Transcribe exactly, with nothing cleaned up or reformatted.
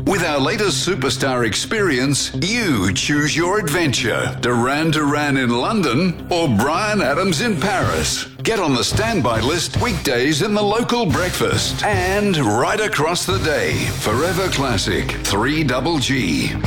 With our latest superstar experience, you choose your adventure. Duran Duran in London or Bryan Adams in Paris. Get on the standby list weekdays in the local breakfast and right across the day. Forever Classic, three double G.